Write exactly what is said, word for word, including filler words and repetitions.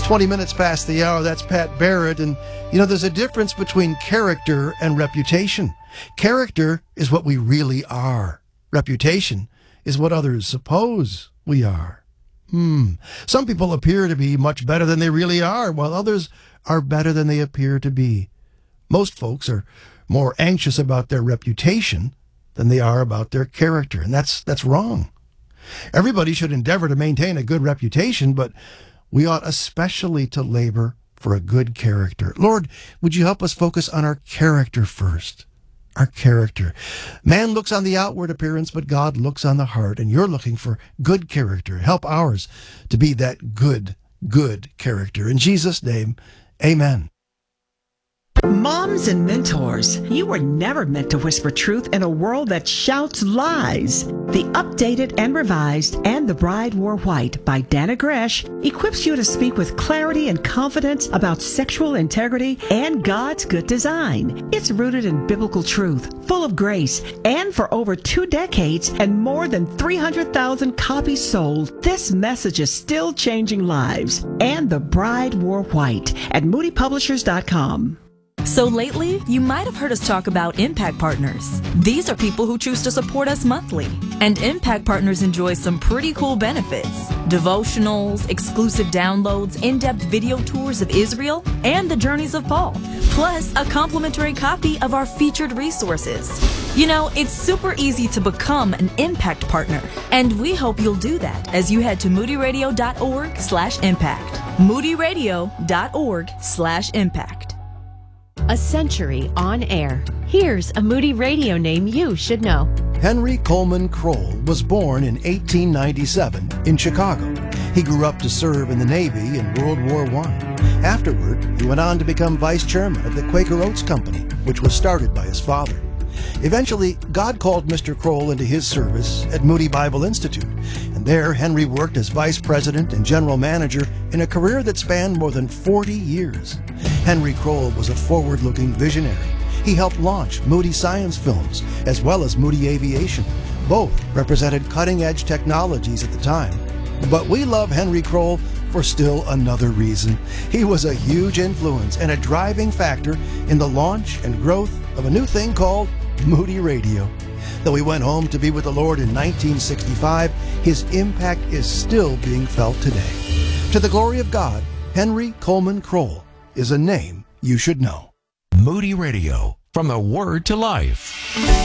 twenty minutes past the hour. That's Pat Barrett. And, you know, there's a difference between character and reputation. Character is what we really are. Reputation is what others suppose we are. Hmm. Some people appear to be much better than they really are, while others are better than they appear to be. Most folks are more anxious about their reputation than they are about their character, and that's that's wrong. Everybody should endeavor to maintain a good reputation, but we ought especially to labor for a good character. Lord, would you help us focus on our character first? Our character. Man looks on the outward appearance, but God looks on the heart, and you're looking for good character. Help ours to be that good, good character. In Jesus' name, amen. Moms and mentors, you were never meant to whisper truth in a world that shouts lies. The updated and revised And the Bride Wore White by Dana Gresh equips you to speak with clarity and confidence about sexual integrity and God's good design. It's rooted in biblical truth, full of grace, and for over two decades and more than three hundred thousand copies sold, this message is still changing lives. And the Bride Wore White at moody publishers dot com. So lately, you might have heard us talk about Impact Partners. These are people who choose to support us monthly. And Impact Partners enjoy some pretty cool benefits. Devotionals, exclusive downloads, in-depth video tours of Israel, and the journeys of Paul. Plus, a complimentary copy of our featured resources. You know, it's super easy to become an Impact Partner. And we hope you'll do that as you head to moody radio dot org slash impact. moody radio dot org slash impact. A century on air. Here's a Moody Radio name you should know. Henry Coleman Kroll was born in eighteen ninety-seven in Chicago. He grew up to serve in the Navy in World War One. Afterward, he went on to become vice chairman of the Quaker Oats Company, which was started by his father. Eventually, God called Mister Kroll into his service at Moody Bible Institute, and there Henry worked as vice president and general manager in a career that spanned more than forty years. Henry Kroll was a forward-looking visionary. He helped launch Moody Science Films, as well as Moody Aviation. Both represented cutting-edge technologies at the time. But we love Henry Kroll for still another reason. He was a huge influence and a driving factor in the launch and growth of a new thing called Moody Radio. Though he went home to be with the Lord in nineteen sixty-five, his impact is still being felt today. To the glory of God, Henry Coleman Kroll is a name you should know. Moody Radio, from the Word to Life.